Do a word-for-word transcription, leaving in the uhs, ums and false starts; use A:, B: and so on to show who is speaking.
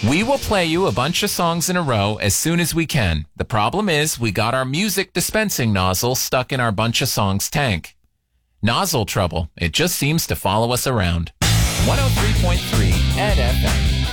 A: We will play you a bunch of songs in a row as soon as we can. The problem is we got our music dispensing nozzle stuck in our bunch of songs tank. Nozzle trouble. It just seems to follow us around. one oh three point three Ed F M.